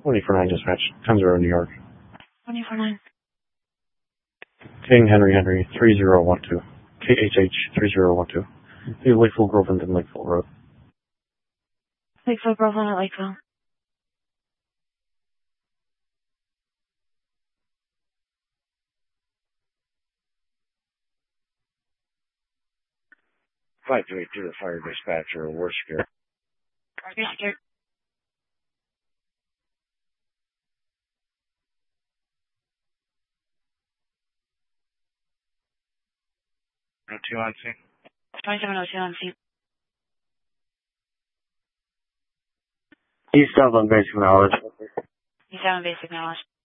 24-9 dispatch, 10-0 New York. 24-9. King Henry Henry 3012. KHH 3012. Lakeville Groveland and Lakeville Road. Lakeville Groveland at Lakeville. Five to eight to the fire dispatcher. We're scared. We're scared. No 2 on scene. 2702 on scene. East 7 basic knowledge. East 7 basic knowledge.